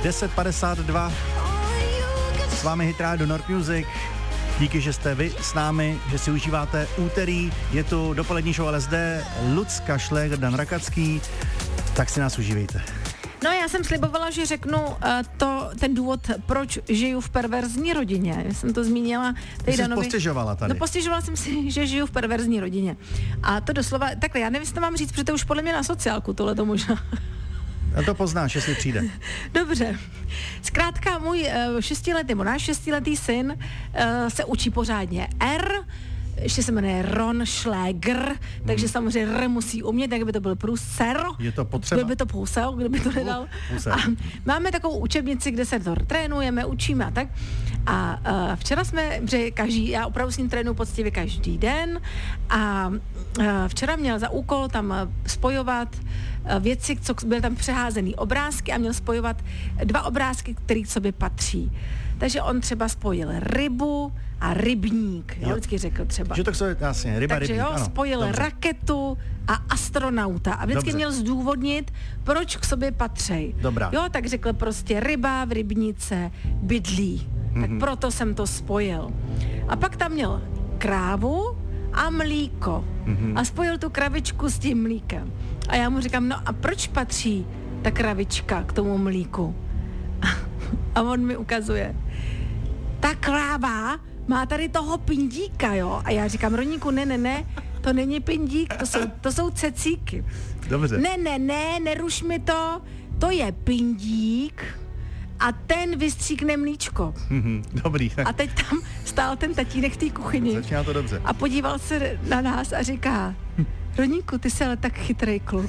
10:52. S vámi Hit Radio Nord Music. Díky, že jste vy s námi, že si užíváte úterý. Je tu dopolední show LSD, Lucka Šléger, Dan Rakacký. Tak si nás užívejte. No, já jsem slibovala, že řeknu ten důvod, proč žiju v perverzní rodině. Já jsem to zmínila. Ty jsi postěžovala tady. No, postěžovala jsem si, že žiju v perverzní rodině. A to doslova, takhle, já nevím, jestli to mám říct, protože to už podle mě na sociálku tohle to možná. A to poznáš, jestli přijde. Dobře. Zkrátka můj náš šestiletý syn se učí pořádně R, ještě se jmenuje Ron Schläger, takže samozřejmě R musí umět, jak by to byl průser. Je to potřeba. Kdyby to pousel, kdyby to nedal. A máme takovou učebnici, kde se to trénujeme, učíme a tak. A včera já opravdu s ním trénuju poctivě každý den a včera měl za úkol tam spojovat věci, byly tam přeházený obrázky a měl spojovat 2 obrázky, které k sobě patří. Takže on třeba spojil rybu a rybník, jo, vždycky řekl třeba. Že to jsou jasně, ryba, takže rybník, jo, ano. spojil Dobře. Raketu a astronauta a vždycky měl zdůvodnit, proč k sobě patří. Dobrá. Jo, tak řekl prostě ryba v rybníce bydlí. Tak proto jsem to spojil. A pak tam měl krávu a mlíko. A spojil tu kravičku s tím mlíkem. A já mu říkám, no a proč patří ta kravička k tomu mlíku? A on mi ukazuje. Ta kráva má tady toho pindíka, jo? A já říkám, Roníku, ne, to není pindík, to jsou cecíky. Dobře. Ne, neruš mi to je pindík a ten vystříkne mlíčko. Dobrý. A teď tam stál ten tatínek v té kuchyni. Začíná to dobře. A podíval se na nás a říká, Roníku, ty jsi ale tak chytrý kluk.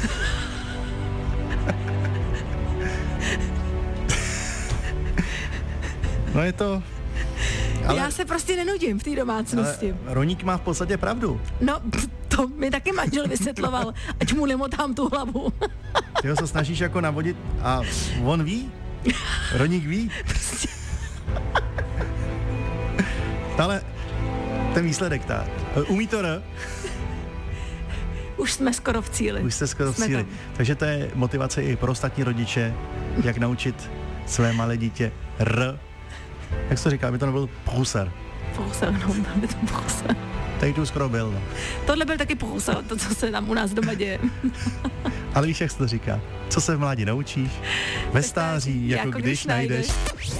No je to... Ale já se prostě nenudím v té domácnosti. Ale Roník má v podstatě pravdu. No, to mi taky manžel vysvětloval, ať mu nemotám tu hlavu. Ty ho se snažíš jako navodit a on ví? Roník ví? Prostě. Ale ten výsledek umí to R? Už jsme skoro v cíli. Už jste skoro v cíli. Takže to je motivace i pro ostatní rodiče, jak naučit své malé dítě R. Jak se to říká, aby to nebyl průser. Průser, no, aby to průser. Tady tu skoro byl, no. Tohle byl taky průser, to, co se tam u nás doma děje. Ale víš, jak se to říká? Co se v mládí naučíš? Ve stáří, jako když najdeš.